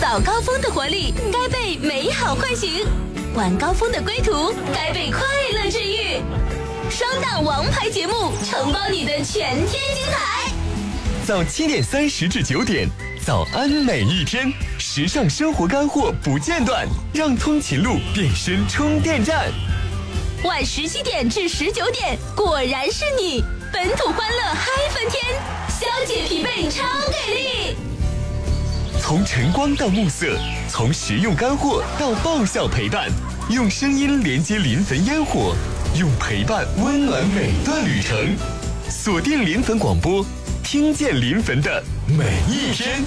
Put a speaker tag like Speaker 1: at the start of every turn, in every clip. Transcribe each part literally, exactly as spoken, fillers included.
Speaker 1: 早高峰的活力该被美好唤醒，晚高峰的归途该被快乐治愈。双档王牌节目承包你的全天精彩。
Speaker 2: 早七点三十至九点，早安每一天，时尚生活干货不间断，让通勤路变身充电站。
Speaker 1: 晚十七点至十九点，果然是你，本土欢乐嗨翻天，消解疲惫超给力。
Speaker 2: 从晨光到暮色，从实用干货到爆笑陪伴，用声音连接临汾烟火，用陪伴温暖每段旅程。锁定临汾广播，听见临汾的每一天。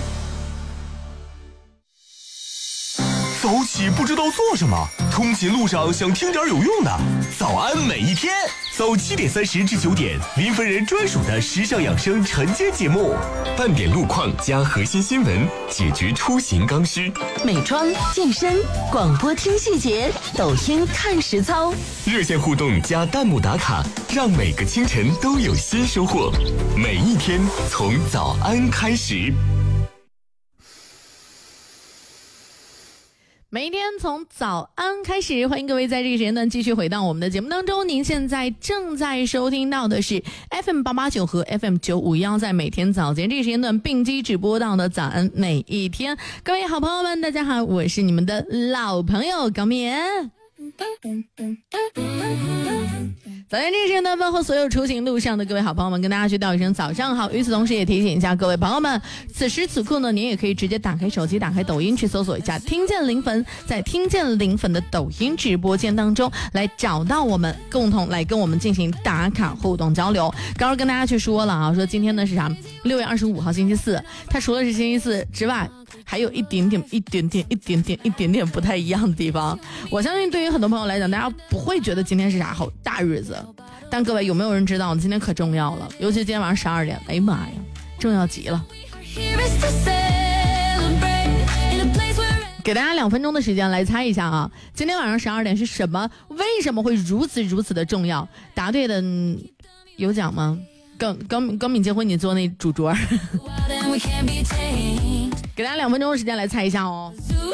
Speaker 3: 早起不知道做什么，通勤路上想听点有用的。早安每一天，早七点三十至九点，临汾人专属的时尚养生晨间节目，
Speaker 2: 半点路况加核心新闻，解决出行刚需。
Speaker 1: 美妆、健身、广播听细节，抖音看实操。
Speaker 2: 热线互动加弹幕打卡，让每个清晨都有新收获。每一天从早安开始。
Speaker 4: 每一天从早安开始，欢迎各位在这个时间段继续回到我们的节目当中。您现在正在收听到的是 F M 八八九 和 F M 九五一，在每天早间这个时间段并机直播到的早安每一天。各位好朋友们，大家好，我是你们的老朋友高棉。早间这个时间段问候所有出行路上的各位好朋友们，跟大家去道一声早上好。与此同时也提醒一下各位朋友们，此时此刻呢，您也可以直接打开手机，打开抖音去搜索一下听见临汾，在听见临汾的抖音直播间当中来找到我们，共同来跟我们进行打卡互动交流。刚刚跟大家去说了啊，说今天呢是啥？六月二十五号星期四，它除了是星期四之外，还有一点点一点点一点点一点点不太一样的地方。我相信对于很多朋友来讲，大家不会觉得今天是啥好大日子，但各位有没有人知道今天可重要了？尤其今天晚上十二点，哎呀妈呀，重要极了！给大家两分钟的时间来猜一下啊，今天晚上十二点是什么？为什么会如此如此的重要？答对的、嗯、有奖吗？刚刚刚敏结婚你做那主桌给大家两分钟的时间来猜一下哦。